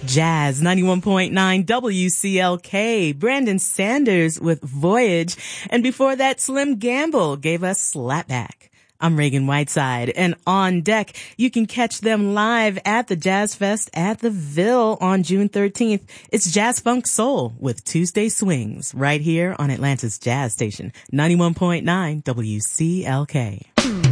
Jazz 91.9 WCLK. Brandon Sanders with Voyage. And before that, Slim Gamble gave us Slapback. I'm Reagan Whiteside, and on deck, you can catch them live at the Jazz Fest at the Ville on June 13th. It's Jazz Funk Soul with Tuesday Swings right here on Atlanta's Jazz Station, 91.9 WCLK.